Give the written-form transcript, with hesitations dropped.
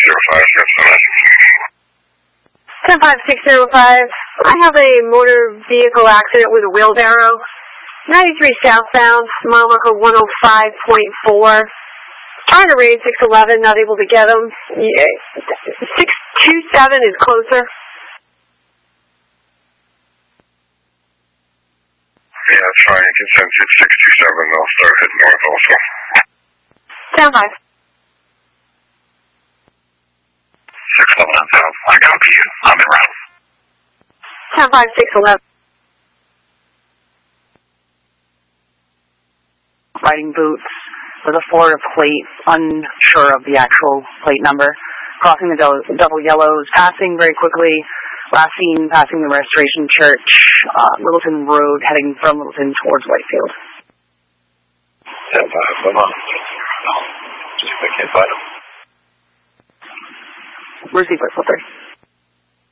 10605. I have a motor vehicle accident with a wheelbarrow. 93 southbound, mile marker 105.4. Trying to raise 611, not able to get them. 627 is closer. Yeah, try and consensus 627. I'll start heading north also. Stand by. 611 south. I copy you. I'm en route. 10611. Riding boots with a Florida plate, unsure of the actual plate number. Crossing the double yellows, passing very quickly. Last seen passing the Restoration Church, Littleton Road, heading from Littleton towards Whitefield. 10-5, come on. See if I can't find him. Receiver, 3.